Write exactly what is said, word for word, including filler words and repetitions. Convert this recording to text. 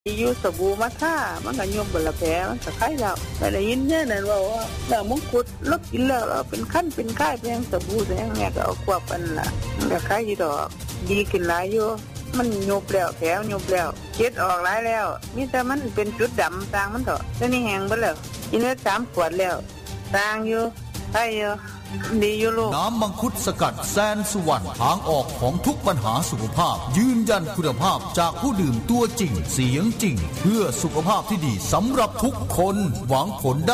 อยู่สบู่มาท่ามันก็ยุบเบิดละแผลมันก็คลายแล้วแต่ได้ยินเนี่ยนั่นว่าว่าแล้วมังคุดลดกินแล้วเป็นขั้นเป็นค่ายเป็นสบู่แต่แม่ก็เอาควบกันล่ะมันก็คลายอยู่ดอกดีขึ้นหลายอยู่มันยุบแล้วแผลยุบแล้วเช็ดออกหลายแล้วมีแต่มันเป็นจุดดำต่างมันเถอะแต่นี่แห้งเบิดแล้วกินได้สามขวดแล้วต่างอยู่คลายอยู่ดีอยู่ลูกน้ำมังคุดสกัดแสนสุวรรณทางออกของทุกปัญหาสุขภาพยืนยันคุณภาพจากผู้ดื่มตัวจริงเสียงจริงเพื่อสุขภาพที่ดีสำหรับทุกคนหวังผลได้